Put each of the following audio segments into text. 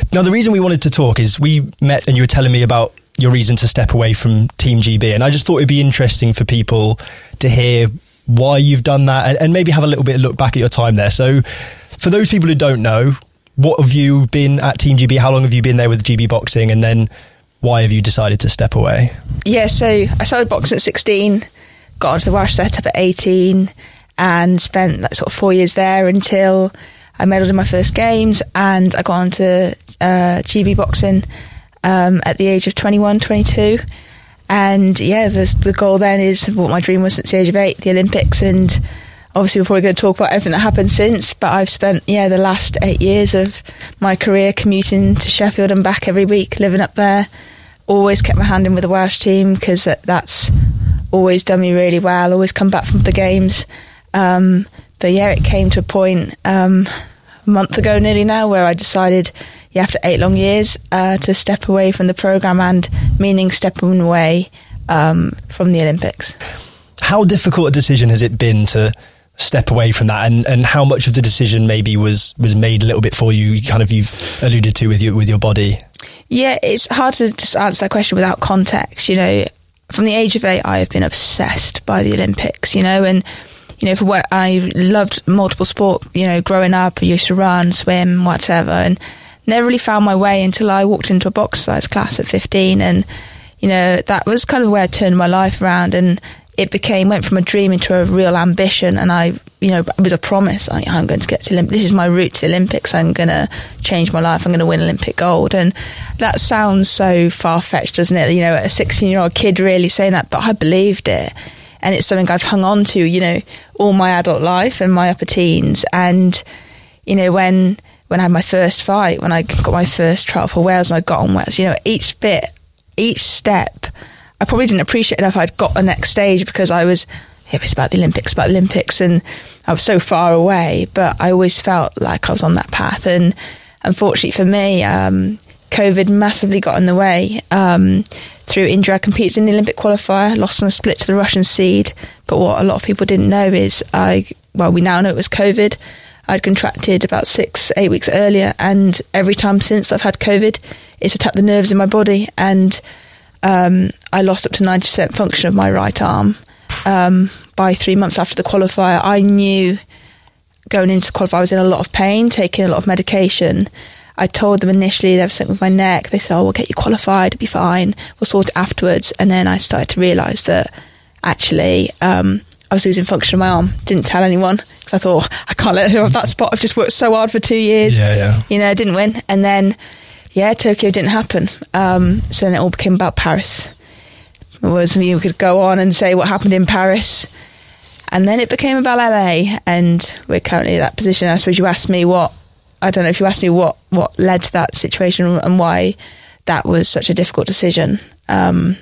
Now, the reason we wanted to talk is we met and you were telling me about your reason to step away from Team GB, and I just thought it'd be interesting for people to hear why you've done that and maybe have a little bit of look back at your time there. So for those people who don't know, what have you been at Team GB? How long have you been there with GB Boxing? And then why have you decided to step away? Yeah, so I started boxing at 16, got onto the Welsh setup at 18 and spent sort of 4 years there until I medalled in my first games, and I got onto GB Boxing at the age of 21, 22. And yeah, the goal then is what my dream was since the age of 8, the Olympics. And obviously we're probably going to talk about everything that happened since, but I've spent, the last 8 years of my career commuting to Sheffield and back every week, living up there. Always kept my hand in with the Welsh team because that's always done me really well, always come back from the games. But yeah, it came to a point a month ago nearly now where I decided, after 8 long years, to step away from the programme, and meaning stepping away from the Olympics. How difficult a decision has it been to step away from that, and how much of the decision maybe was made a little bit for you, kind of you've alluded to with your body? Yeah, it's hard to just answer that question without context. From the age of 8, I have been obsessed by the Olympics, and for what I loved multiple sport, growing up, I used to run, swim, whatever, and never really found my way until I walked into a box size class at 15, and that was kind of where I turned my life around, and it went from a dream into a real ambition. And it was a promise. I'm going to get to Olympics. This is my route to the Olympics. I'm going to change my life. I'm going to win Olympic gold. And that sounds so far-fetched, doesn't it? A 16-year-old kid really saying that, but I believed it. And it's something I've hung on to, all my adult life and my upper teens. And, when I had my first fight, when I got my first trial for Wales and I got on Wales, each step, I probably didn't appreciate enough I'd got the next stage because it's about the Olympics, and I was so far away, but I always felt like I was on that path. And unfortunately for me, COVID massively got in the way. Through injury, I competed in the Olympic qualifier, lost on a split to the Russian seed, but what a lot of people didn't know is we now know it was COVID. I'd contracted about 6-8 weeks earlier, and every time since I've had COVID, it's attacked the nerves in my body, and I lost up to 90% function of my right arm by 3 months after the qualifier. I knew going into the qualifier I was in a lot of pain, taking a lot of medication. I told them initially they were something with my neck. They said, we'll get you qualified, it'll be fine, we'll sort it afterwards. And then I started to realise that actually I was losing function of my arm. Didn't tell anyone because I thought, I can't let her off that spot. I've just worked so hard for 2 years. Yeah. I didn't win. And then Tokyo didn't happen. So then it all became about Paris. You could go on and say what happened in Paris. And then it became about LA. And we're currently in that position. I suppose you asked me what led to that situation and why that was such a difficult decision. I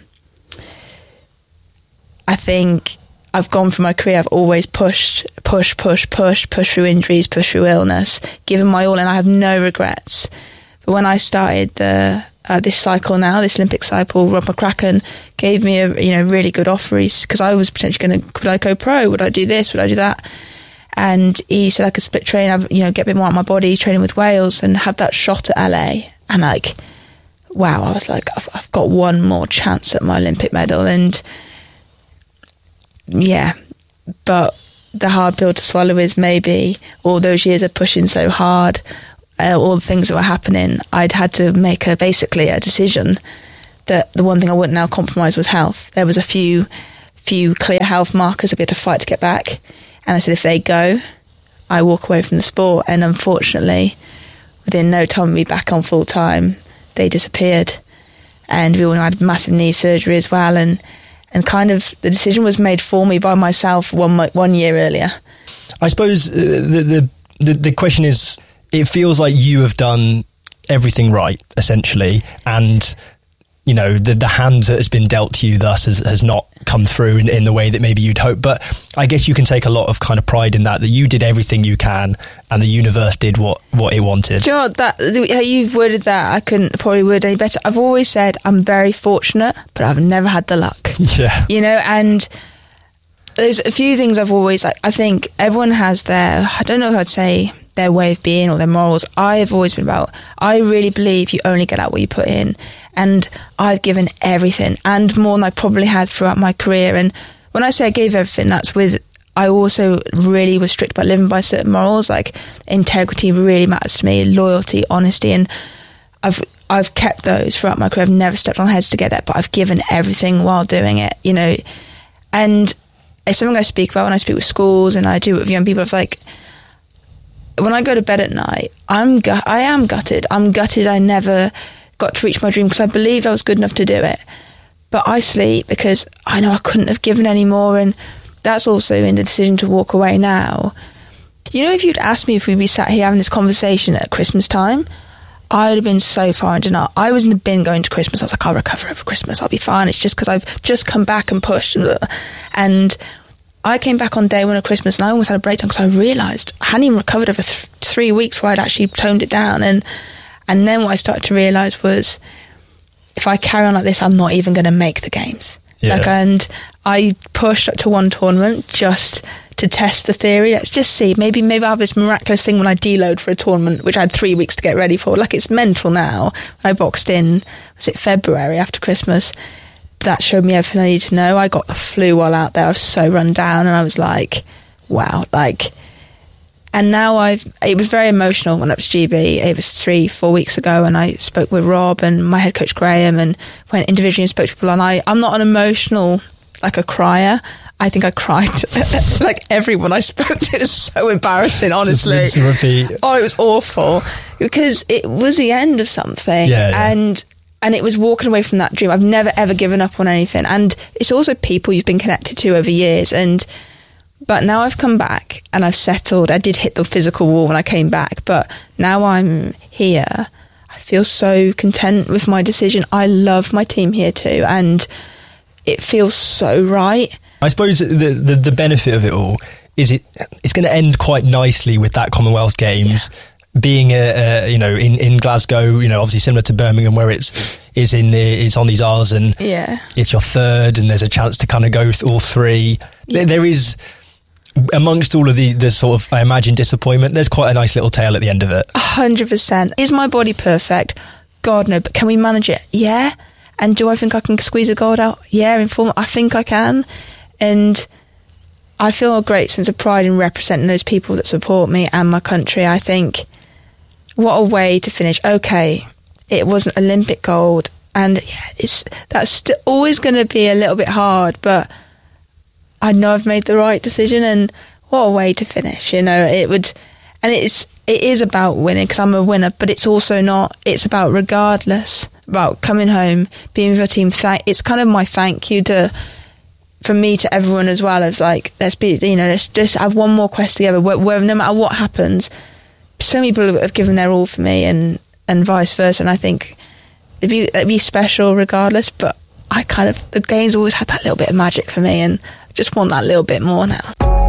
think I've gone through my career, I've always pushed through injuries, pushed through illness, given my all, and I have no regrets. But when I started this cycle now, this Olympic cycle, Rob McCracken gave me a really good offer because I was potentially could I go pro? Would I do this? Would I do that? And he said I could split train, get a bit more out of my body, training with Wales, and have that shot at LA. And wow, I was like, I've got one more chance at my Olympic medal. And yeah, but the hard pill to swallow is maybe all those years of pushing so hard, all the things that were happening, I'd had to make basically a decision that the one thing I wouldn't now compromise was health. There was a few clear health markers that we had to fight to get back. And I said, if they go, I walk away from the sport. And unfortunately, within no time, we back on full time, they disappeared. And we all had massive knee surgery as well. And kind of the decision was made for me by myself 1 year earlier. I suppose the question is, it feels like you have done everything right, essentially, and the hand that has been dealt to you thus has not come through in the way that maybe you'd hope. But I guess you can take a lot of kind of pride in that you did everything you can and the universe did what it wanted. Do you know what, how you've worded that, I couldn't probably word any better. I've always said I'm very fortunate, but I've never had the luck. Yeah. And there's a few things I've always, I think everyone has I don't know if I'd say their way of being or their morals. I've always been about, I really believe you only get out what you put in, and I've given everything and more than I probably had throughout my career. And when I say I gave everything, that's with, I also really was strict about living by certain morals, like integrity really matters to me, loyalty, honesty, and I've kept those throughout my career. I've never stepped on heads to get that, but I've given everything while doing it, you know. And it's something I speak about when I speak with schools and I do it with young people. It's like, when I go to bed at night, I am gutted. I'm gutted I never got to reach my dream because I believed I was good enough to do it. But I sleep because I know I couldn't have given any more, and that's also in the decision to walk away now. You know, if you'd asked me if we'd be sat here having this conversation at Christmas time, I'd have been so far in denial. I was in the bin going to Christmas. I was like, I'll recover over Christmas. I'll be fine. It's just because I've just come back and pushed. And I came back on day one of Christmas and I almost had a breakdown because I realised I hadn't even recovered over 3 weeks where I'd actually toned it down. And then what I started to realise was, if I carry on like this, I'm not even going to make the games. Yeah. And I pushed up to one tournament just to test the theory. Let's just see. Maybe I'll have this miraculous thing when I deload for a tournament, which I had 3 weeks to get ready for. Like, it's mental now. I boxed in, was it February after Christmas? That showed me everything I needed to know. I got the flu while out there. I was so run down and I was like, wow. Like, and now it was very emotional when it was GB. It was 3-4 weeks ago, and I spoke with Rob and my head coach Graham and went individually and spoke to people. And I'm not an emotional, like a crier. I think I cried like everyone I spoke to. It was so embarrassing, honestly. Just rinse and repeat. Oh, it was awful because it was the end of something. Yeah. And it was walking away from that dream. I've never ever given up on anything. And it's also people you've been connected to over years. But now I've come back and I've settled. I did hit the physical wall when I came back, but now I'm here. I feel so content with my decision. I love my team here too, and it feels so right. I suppose the benefit of it all is it's going to end quite nicely with that Commonwealth Games being in Glasgow, obviously similar to Birmingham where it's on these Isles, and it's your third and there's a chance to kind of go all three. There is, amongst all of the sort of, I imagine, disappointment, there's quite a nice little tail at the end of it. 100%. Is my body perfect? God, no. But can we manage it? Yeah. And do I think I can squeeze a gold out? Yeah, in form. I think I can. And I feel a great sense of pride in representing those people that support me and my country. I think, what a way to finish. Okay, it wasn't Olympic gold, and that's always going to be a little bit hard, but I know I've made the right decision, and what a way to finish. It is about winning because I'm a winner, but it's also not. It's about, regardless, about coming home, being with your team. It's kind of my thank you from me to everyone as well. It's like, let's just have one more quest together. Where no matter what happens, so many people have given their all for me, and vice versa. And I think it'd be special regardless. But the game's always had that little bit of magic for me, and I just want that little bit more now.